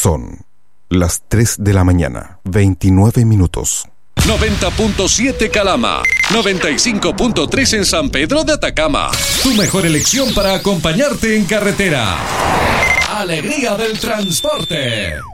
Son las 3 de la mañana, 29 minutos. 90.7 Calama, 95.3 en San Pedro de Atacama. Tu mejor elección para acompañarte en carretera. Alegría del transporte.